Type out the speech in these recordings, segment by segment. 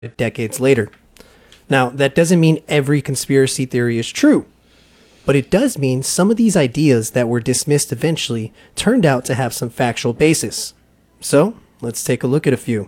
decades later. Now, that doesn't mean every conspiracy theory is true, but it does mean some of these ideas that were dismissed eventually turned out to have some factual basis. So, let's take a look at a few.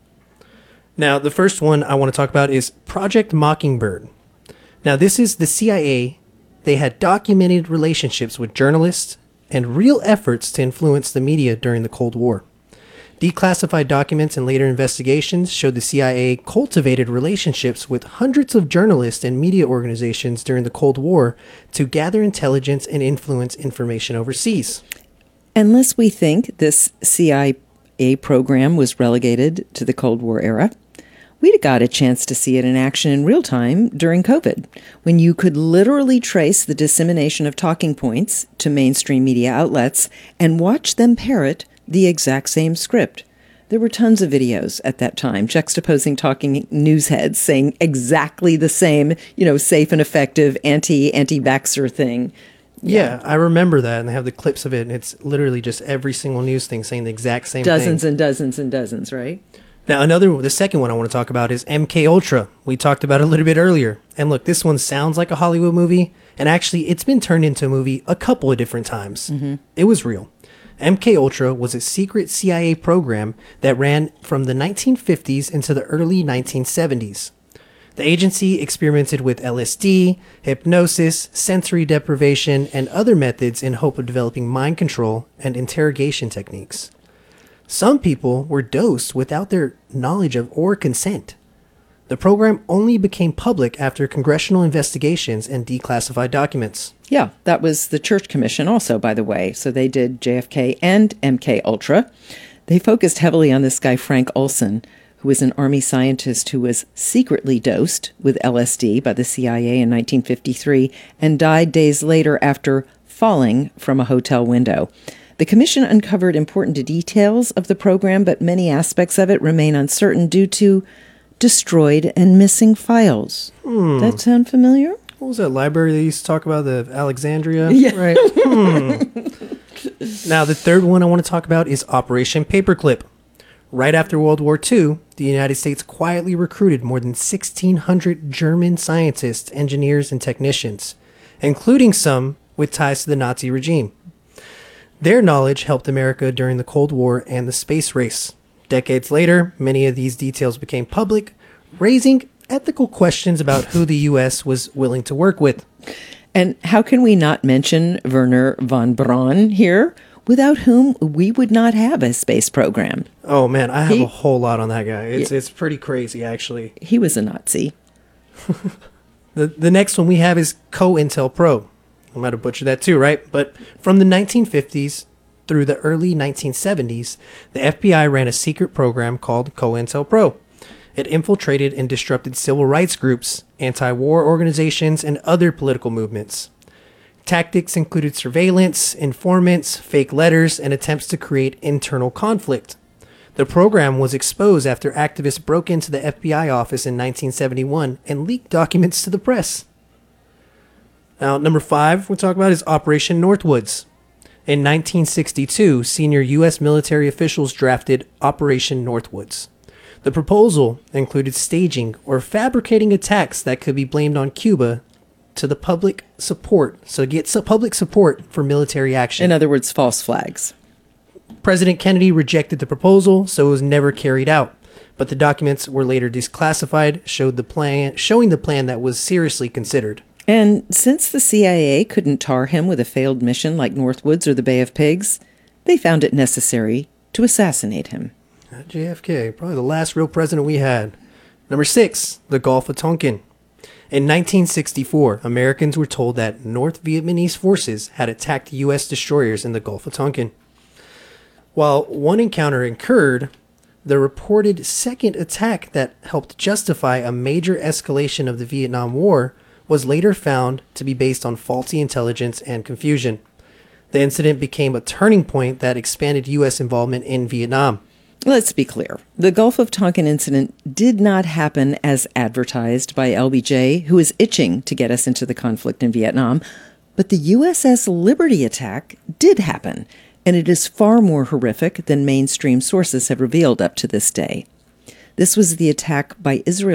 Now, the first one I want to talk about is Project Mockingbird. Now, this is the CIA. They had documented relationships with journalists and real efforts to influence the media during the Cold War. Declassified documents and later investigations showed the CIA cultivated relationships with hundreds of journalists and media organizations during the Cold War to gather intelligence and influence information overseas. Unless we think this CIA program was relegated to the Cold War era, we got a chance to see it in action in real time during COVID, when you could literally trace the dissemination of talking points to mainstream media outlets and watch them parrot the exact same script. There were tons of videos at that time juxtaposing talking news heads saying exactly the same, safe and effective anti-vaxxer thing. Yeah, I remember that, and they have the clips of it, and it's literally just every single news thing saying the exact same dozens thing. And dozens and dozens, right? Now, the second one I want to talk about is MK Ultra. We talked about it a little bit earlier. And look, this one sounds like a Hollywood movie, and actually it's been turned into a movie a couple of different times. Mm-hmm. It was real. MK Ultra was a secret CIA program that ran from the 1950s into the early 1970s. The agency experimented with LSD, hypnosis, sensory deprivation, and other methods in hope of developing mind control and interrogation techniques. Some people were dosed without their knowledge of or consent. The program only became public after congressional investigations and declassified documents. Yeah, that was the Church Commission also, by the way. So they did JFK and MK Ultra. They focused heavily on this guy, Frank Olson, who was an Army scientist who was secretly dosed with LSD by the CIA in 1953 and died days later after falling from a hotel window. The commission uncovered important details of the program, but many aspects of it remain uncertain due to destroyed and missing files. That sound familiar? What was that library they used to talk about, the Alexandria? Yeah. Right. Now, the third one I want to talk about is Operation Paperclip. Right after World War II, the United States quietly recruited more than 1,600 German scientists, engineers, and technicians, including some with ties to the Nazi regime. Their knowledge helped America during the Cold War and the space race. Decades later, many of these details became public, raising ethical questions about who the U.S. was willing to work with. And how can we not mention Wernher von Braun here, without whom we would not have a space program? Oh, man, I have a whole lot on that guy. It's pretty crazy, actually. He was a Nazi. The next one we have is COINTELPRO. I might have butchered that too, right? But from the 1950s through the early 1970s, the FBI ran a secret program called COINTELPRO. It infiltrated and disrupted civil rights groups, anti-war organizations, and other political movements. Tactics included surveillance, informants, fake letters, and attempts to create internal conflict. The program was exposed after activists broke into the FBI office in 1971 and leaked documents to the press. Now, number 5 we'll talk about is Operation Northwoods. In 1962, senior U.S. military officials drafted Operation Northwoods. The proposal included staging or fabricating attacks that could be blamed on Cuba to the public support. So get some public support for military action. In other words, false flags. President Kennedy rejected the proposal, so it was never carried out. But the documents were later declassified, showing the plan that was seriously considered. And since the CIA couldn't tar him with a failed mission like Northwoods or the Bay of Pigs, they found it necessary to assassinate him. JFK, probably the last real president we had. Number 6, the Gulf of Tonkin. In 1964, Americans were told that North Vietnamese forces had attacked U.S. destroyers in the Gulf of Tonkin. While one encounter occurred, the reported second attack that helped justify a major escalation of the Vietnam War was later found to be based on faulty intelligence and confusion. The incident became a turning point that expanded U.S. involvement in Vietnam. Let's be clear. The Gulf of Tonkin incident did not happen as advertised by LBJ, who is itching to get us into the conflict in Vietnam. But the USS Liberty attack did happen, and it is far more horrific than mainstream sources have revealed up to this day. This was the attack by Israel